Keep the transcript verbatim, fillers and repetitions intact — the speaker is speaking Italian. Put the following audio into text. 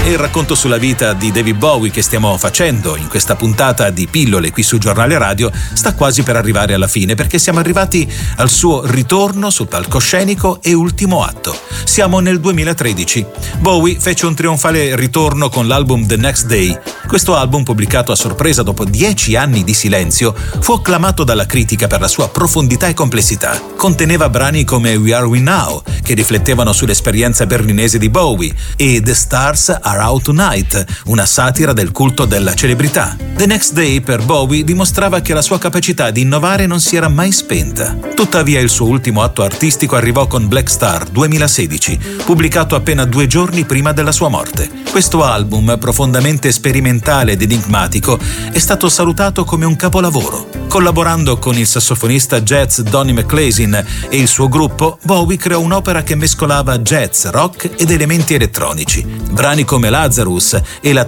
E il racconto sulla vita di David Bowie che stiamo facendo in questa puntata di Pillole qui su Giornale Radio sta quasi per arrivare alla fine, perché siamo arrivati al suo ritorno sul palcoscenico e ultimo atto. Siamo nel duemilatredici. Bowie fece un trionfale ritorno con l'album The Next Day. Questo album, pubblicato a sorpresa dopo dieci anni di silenzio, fu acclamato dalla critica per la sua profondità e complessità. Conteneva brani come We Are We Now, che riflettevano sull'esperienza berlinese di Bowie, e The Stars Are Out Tonight, una satira del culto della celebrità. The Next Day per Bowie dimostrava che la sua capacità di innovare non si era mai spenta. Tuttavia il suo ultimo atto artistico arrivò con Black Star duemilasedici, pubblicato appena due giorni prima della sua morte. Questo album, profondamente sperimentale ed enigmatico, è stato salutato come un capolavoro. Collaborando con il sassofonista jazz Donny McClasin e il suo gruppo, Bowie creò un'opera che mescolava jazz, rock ed elementi elettronici. Brani come Lazarus e la